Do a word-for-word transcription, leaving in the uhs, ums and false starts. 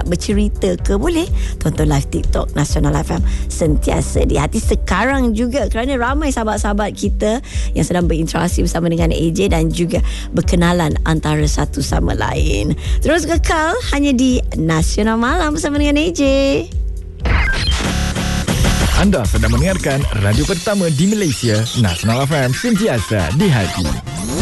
nak bercerita ke, boleh tonton live TikTok Nasional F M sentiasa di hati sekarang juga, kerana ramai sahabat-sahabat kita yang sedang berinteraksi bersama dengan A J dan juga berkenalan antara satu sama lain. Terus kekal hanya di Nasional Malam bersama dengan A J. Anda sedang mendengarkan radio pertama di Malaysia, Nasional F M, sentiasa di hati.